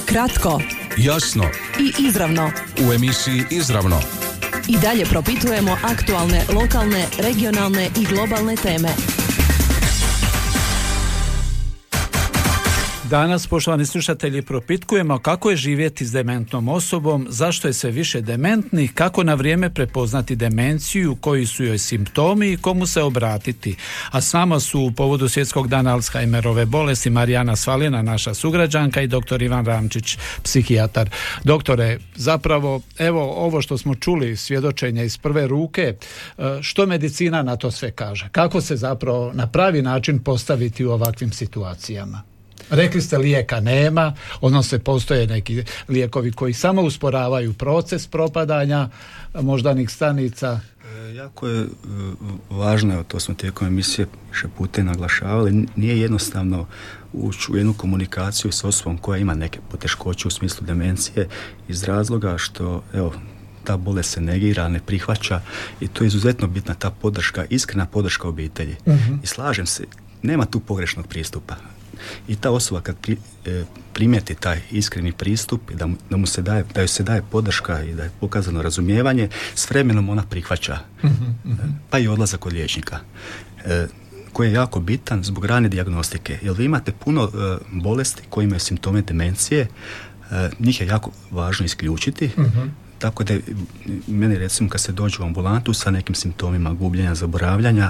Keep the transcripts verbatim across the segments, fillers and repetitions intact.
Kratko, jasno i izravno. U emisiji Izravno I dalje propitujemo aktualne, lokalne, regionalne i globalne teme. Danas, poštovani slušatelji, propitkujemo kako je živjeti s dementnom osobom, zašto je sve više dementnih, kako na vrijeme prepoznati demenciju, koji su joj simptomi i komu se obratiti. A s nama su u povodu Svjetskog dana Alzheimerove bolesti Marijana Svalina, naša sugrađanka, i doktor Ivan Ramčić, psihijatar. Doktore, zapravo, evo ovo što smo čuli, svjedočenje iz prve ruke, što medicina na to sve kaže? Kako se zapravo na pravi način postaviti u ovakvim situacijama? Rekli ste lijeka nema, odnosno postoje neki lijekovi koji samo usporavaju proces propadanja moždanih stanica. E, jako je e, važno, to smo tijekom emisije više puta naglašavali, nije jednostavno ući u jednu komunikaciju s osobom koja ima neke poteškoće u smislu demencije iz razloga što, evo, ta bolest se negira, ne prihvaća i to je izuzetno bitna ta podrška, iskrena podrška obitelji. Uh-huh. I slažem se, nema tu pogrešnog pristupa. I ta osoba kad pri, e, primijeti taj iskreni pristup i da mu, da mu se daje, da joj se daje podrška i da je pokazano razumijevanje, s vremenom ona prihvaća. Mm-hmm. E, pa i odlazak kod liječnika. E, koji je jako bitan zbog rane dijagnostike. Jer vi imate puno e, bolesti koji imaju simptome demencije, e, njih je jako važno isključiti. Mm-hmm. Tako da meni, recimo, kad se dođe u ambulantu sa nekim simptomima gubljenja, zaboravljanja,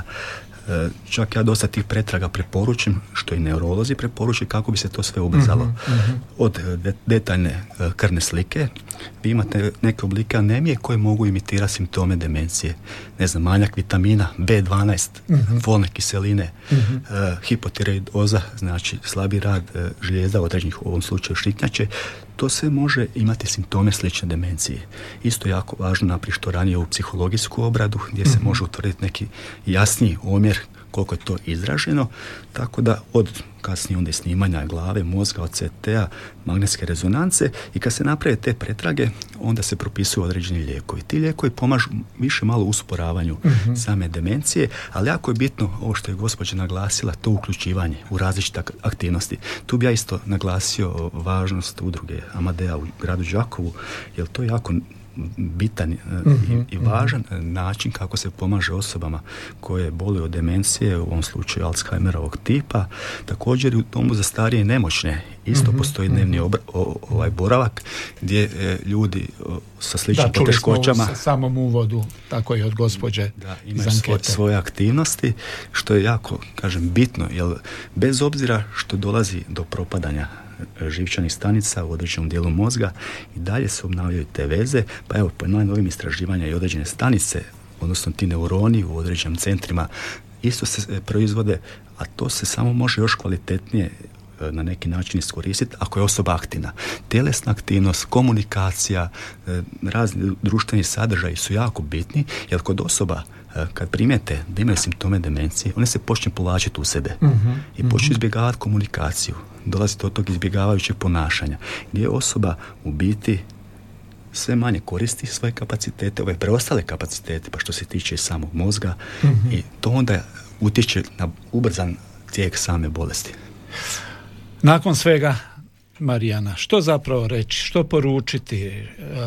čak ja dosta tih pretraga preporučim, što i neurolozi preporuče, kako bi se to sve ubrzalo. Mm-hmm. Od detaljne krvne slike vi imate neke oblike anemije koje mogu imitirati simptome demencije. Ne znam, manjak vitamina be dvanaest, mm-hmm. folne kiseline, mm-hmm. uh, hipotireoidoza, znači slabi rad uh, žlijeza određenih, u ovom slučaju štitnjače. To sve može imati simptome slične demencije. Isto jako važno napraviti što ranije u psihologijsku obradu gdje se mm-hmm. može utvrditi neki jasniji omjer koliko je to izraženo, tako da od kasnije onda snimanja glave, mozga, od ce te a, magnetske rezonance, i kad se naprave te pretrage, onda se propisuju određeni lijekovi. Ti lijekovi pomažu više malo u usporavanju mm-hmm. same demencije, ali jako je bitno, ovo što je gospođa naglasila, to uključivanje u različite aktivnosti. Tu bi ja isto naglasio važnost udruge Amadea u gradu Đakovu, jer to je jako bitan mm-hmm, i, i važan mm-hmm. način kako se pomaže osobama koje boluju od demencije, u ovom slučaju Alzheimerovog tipa. Također i u domu za starije i nemoćne isto mm-hmm, postoji dnevni obra, o, ovaj boravak gdje e, ljudi o, sa sličnim da, poteškoćama sa samom uvodu, tako i od gospođe da, imaju svoje, svoje aktivnosti, što je jako, kažem, bitno, jer bez obzira što dolazi do propadanja živčanih stanica u određenom dijelu mozga, i dalje se obnavljaju te veze, pa evo, po najnovim istraživanja i određene stanice, odnosno ti neuroni u određenim centrima isto se proizvode, a to se samo može još kvalitetnije na neki način iskoristiti ako je osoba aktivna. Tjelesna aktivnost, komunikacija, razni društveni sadržaji su jako bitni, jer kod osoba kad primijete da imaju simptome demencije, one se počne povlačiti u sebe mm-hmm. i počne izbjegavati komunikaciju. Dolazite od tog izbjegavajućeg ponašanja, gdje osoba u biti sve manje koristi svoje kapacitete, ove preostale kapacitete, pa što se tiče samog mozga, mm-hmm. i to onda utječe na ubrzan tijek same bolesti. Nakon svega, Marijana, što zapravo reći, što poručiti,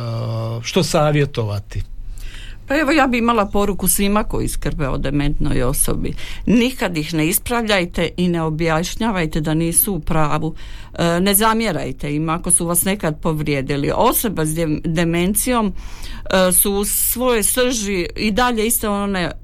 što savjetovati? Pa evo, ja bi imala poruku svima koji skrbe o dementnoj osobi. Nikad ih ne ispravljajte i ne objašnjavajte da nisu u pravu. E, ne zamjerajte im ako su vas nekad povrijedili. Osobe s demencijom e, su u svojoj srži i dalje iste one e,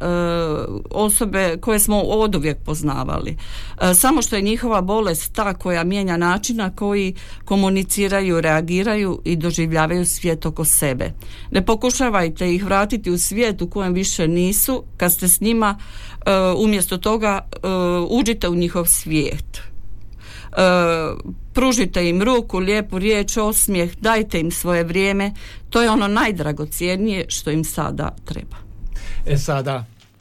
osobe koje smo oduvijek poznavali. E, samo što je njihova bolest ta koja mijenja način na koji komuniciraju, reagiraju i doživljavaju svijet oko sebe. Ne pokušavajte ih vratiti u svijet u kojem više nisu. Kad ste s njima, uh, umjesto toga uh, uđite u njihov svijet. Uh, pružite im ruku, lijepu riječ, osmijeh, dajte im svoje vrijeme. To je ono najdragocjenije što im sada treba. E sada,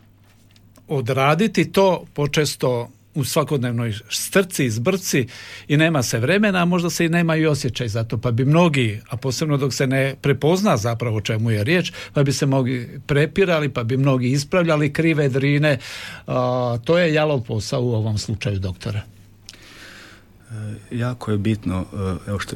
odraditi to počesto u svakodnevnoj strci i zbrci i nema se vremena, a možda se i nema i osjećaj za to, pa bi mnogi, a posebno dok se ne prepozna zapravo čemu je riječ, pa bi se mnogi prepirali, pa bi mnogi ispravljali krive drine. A, to je jalov posao u ovom slučaju, doktore. E, jako je bitno, evo što